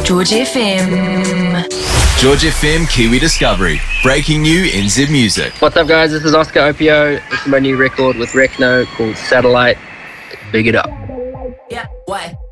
George FM. George FM Kiwi Discovery. Breaking new in Zip Music. What's up, guys? This is Oscar Opio. This is my new record with Rekno called Satellite. Big it up. Yeah, why?